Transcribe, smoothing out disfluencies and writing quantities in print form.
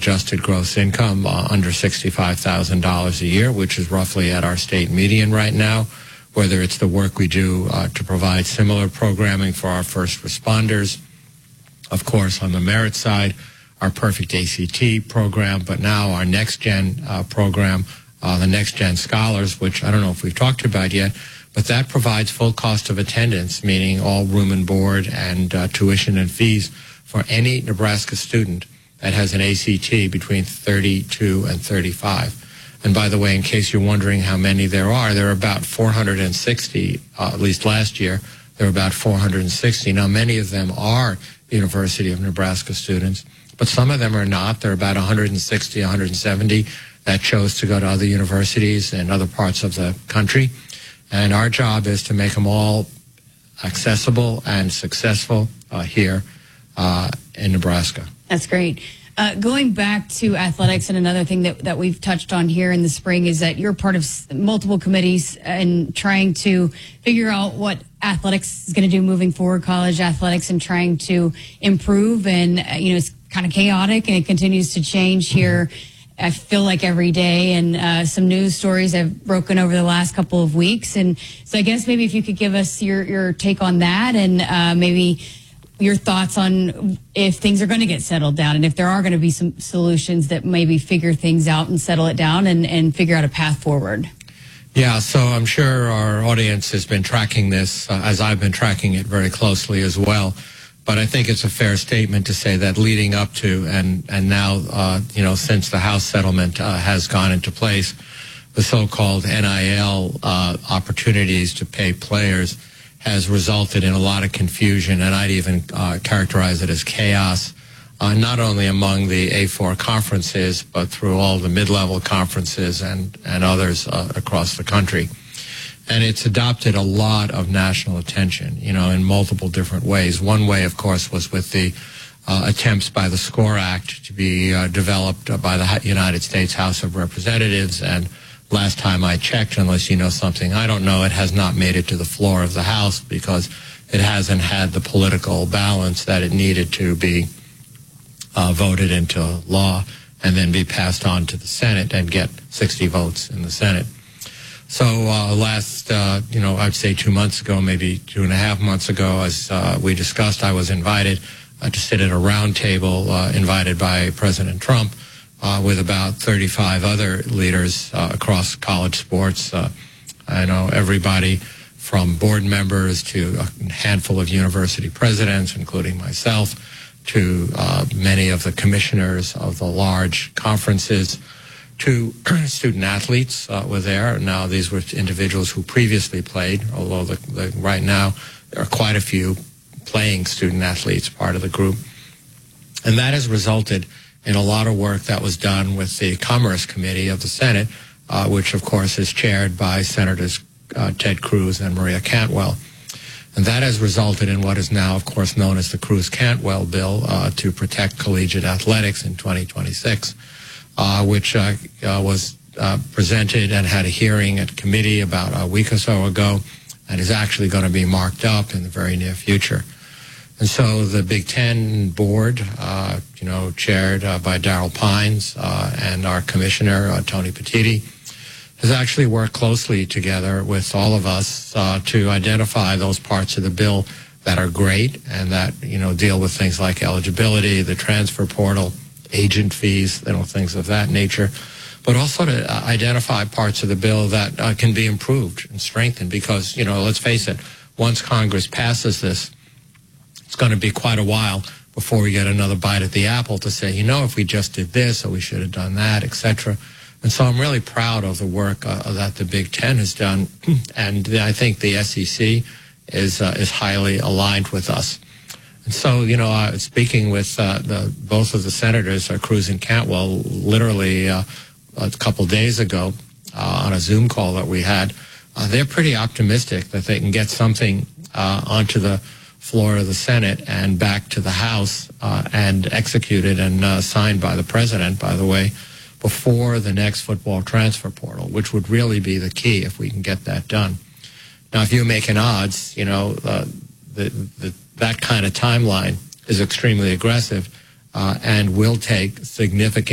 adjusted gross income under $65,000 a year, which is roughly at our state median right now, whether it's the work we do to provide similar programming for our first responders. Of course, on the merit side, our Perfect ACT program, but now our Next Gen program, the Next Gen Scholars, which I don't know if we've talked about yet, but that provides full cost of attendance, meaning all room and board and tuition and fees for any Nebraska student that has an ACT between 32 and 35. And by the way, in case you're wondering how many there are about 460, at least last year, there were about 460. Now, many of them are University of Nebraska students, but some of them are not. There are about 160, 170 that chose to go to other universities in other parts of the country. And our job is to make them all accessible and successful here in Nebraska. That's great. Going back to athletics, and another thing that we've touched on here in the spring is that you're part of multiple committees and trying to figure out what athletics is going to do moving forward, college athletics, and trying to improve. And, it's kind of chaotic and it continues to change here. I feel like every day, and some news stories have broken over the last couple of weeks. And so I guess maybe if you could give us your take on that, and maybe your thoughts on if things are going to get settled down and if there are going to be some solutions that maybe figure things out and settle it down and figure out a path forward. Yeah, so I'm sure our audience has been tracking this as I've been tracking it very closely as well. But I think it's a fair statement to say that leading up to and now, since the House settlement has gone into place, the so-called NIL opportunities to pay players has resulted in a lot of confusion, and I'd even characterize it as chaos, not only among the A4 conferences, but through all the mid-level conferences and others across the country. And it's adopted a lot of national attention, in multiple different ways. One way, of course, was with the attempts by the SCORE Act to be developed by the United States House of Representatives. And last time I checked, unless you know something I don't know, it has not made it to the floor of the House because it hasn't had the political balance that it needed to be voted into law and then be passed on to the Senate and get 60 votes in the Senate. So I'd say 2 months ago, maybe 2.5 months ago, as we discussed, I was invited to sit at a round table invited by President Trump with about 35 other leaders across college sports. I know everybody from board members to a handful of university presidents, including myself, to many of the commissioners of the large conferences, to student athletes were there. Now, these were individuals who previously played, although right now there are quite a few playing student athletes part of the group. And that has resulted in a lot of work that was done with the Commerce Committee of the Senate, which, of course, is chaired by Senators Ted Cruz and Maria Cantwell. And that has resulted in what is now, of course, known as the Cruz-Cantwell bill to protect collegiate athletics in 2026. Which was presented and had a hearing at committee about a week or so ago and is actually going to be marked up in the very near future. And so the Big Ten board, chaired by Darryl Pines and our commissioner, Tony Petitti, has actually worked closely together with all of us to identify those parts of the bill that are great and that, deal with things like eligibility, the transfer portal, agent fees, things of that nature, but also to identify parts of the bill that can be improved and strengthened because, let's face it, once Congress passes this, it's going to be quite a while before we get another bite at the apple to say, if we just did this or we should have done that, etc. And so I'm really proud of the work that the Big Ten has done, and I think the SEC is highly aligned with us. And so, speaking with both of the senators, Cruz and Cantwell, literally a couple days ago on a Zoom call that we had, they're pretty optimistic that they can get something onto the floor of the Senate and back to the House and executed and signed by the president, by the way, before the next football transfer portal, which would really be the key if we can get that done. Now, if you're making odds, that kind of timeline is extremely aggressive and will take significant